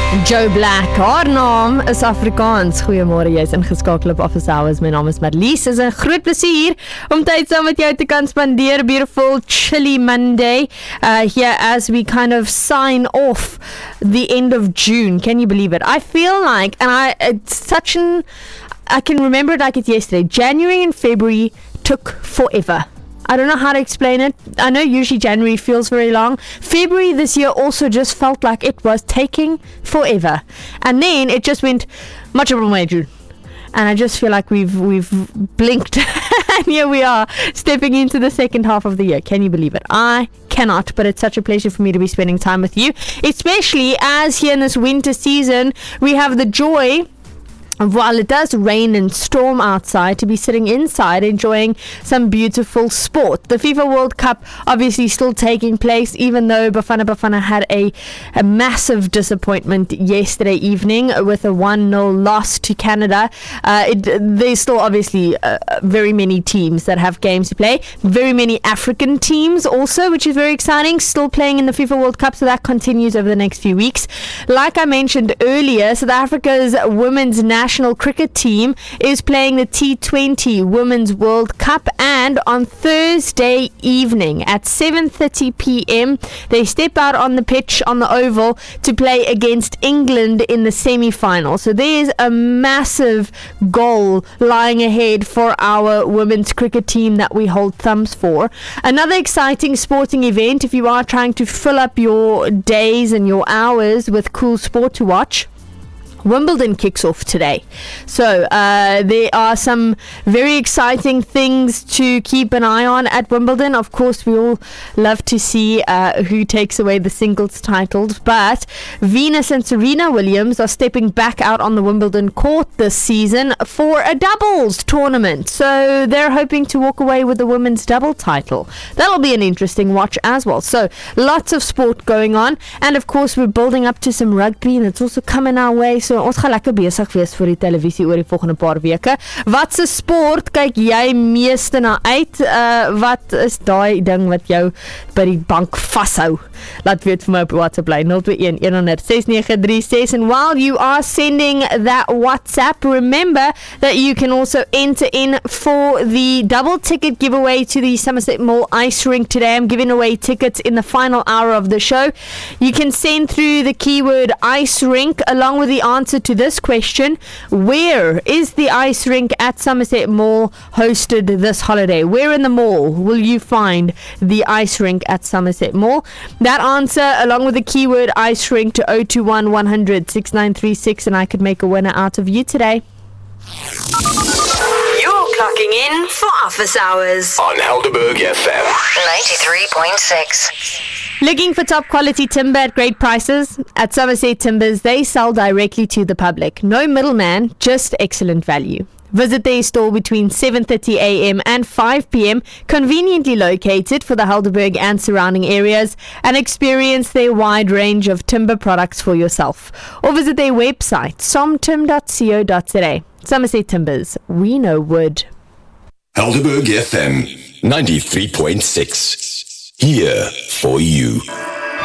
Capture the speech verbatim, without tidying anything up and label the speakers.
Speaker 1: Joe Black, haar naam is Afrikaans. Goeiemôre, jy is ingeskakel op Office Hours. My naam is Marlies. Is 'n groot plesier om tyd saam met jou te kan spandeer. Beautiful chilly Monday uh, here as we kind of sign off the end of June. Can you believe it? I feel like, and I it's such an I can remember it like it's yesterday. January and February took forever. I don't know how to explain it. I know usually January feels very long. February this year also just felt like it was taking forever. And then it just went much of a way June. And I just feel like we've we've blinked and here we are stepping into the second half of the year. Can you believe it? I cannot, but it's such a pleasure for me to be spending time with you, especially as here in this winter season we have the joy, while it does rain and storm outside, to be sitting inside enjoying some beautiful sport. The FIFA World Cup obviously still taking place, even though Bafana Bafana had a, a massive disappointment yesterday evening with a one nil loss to Canada. Uh, it, there's still obviously uh, very many teams that have games to play. Very many African teams also, which is very exciting, still playing in the FIFA World Cup, so that continues over the next few weeks. Like I mentioned earlier, South Africa's women's national National cricket team is playing the T twenty Women's World Cup, and on Thursday evening at seven thirty p.m. they step out on the pitch on the Oval to play against England in the semi-final. So there's a massive goal lying ahead for our women's cricket team that we hold thumbs for. Another exciting sporting event, if you are trying to fill up your days and your hours with cool sport to watch, Wimbledon kicks off today. So uh, there are some very exciting things to keep an eye on at Wimbledon. Of course, we all love to see uh, who takes away the singles titles, but Venus and Serena Williams are stepping back out on the Wimbledon court this season for a doubles tournament. So they're hoping to walk away with the women's double title. That'll be an interesting watch as well. So lots of sport going on, and of course we're building up to some rugby, and it's also coming our way. So ons gaan lekker besig wees vir die televisie oor die volgende paar weke. Wat se sport kyk jy meeste na uit? Uh, wat is daai ding wat jou by die bank vashou? Laat weet vir my op WhatsApp lyn nul twee een, een honderd, ses nege drie ses. And while you are sending that WhatsApp, remember that you can also enter in for the double ticket giveaway to the Somerset Mall Ice Rink today. I'm giving away tickets in the final hour of the show. You can send through the keyword Ice Rink along with the answer to this question: where is the ice rink at Somerset Mall hosted this holiday? Where in the mall will you find the ice rink at Somerset Mall? That answer along with the keyword ice rink to zero two one, one hundred, six nine three six, and I could make a winner out of you today.
Speaker 2: You're clocking in for Office Hours
Speaker 3: on Helderberg F M
Speaker 2: ninety-three point six.
Speaker 1: Looking for top quality timber at great prices? At Somerset Timbers, they sell directly to the public. No middleman, just excellent value. Visit their store between seven thirty a.m. and five p.m, conveniently located for the Helderberg and surrounding areas, and experience their wide range of timber products for yourself. Or visit their website, somtim dot co dot za. Somerset Timbers, we know wood.
Speaker 3: Helderberg F M ninety-three point six. Here for you.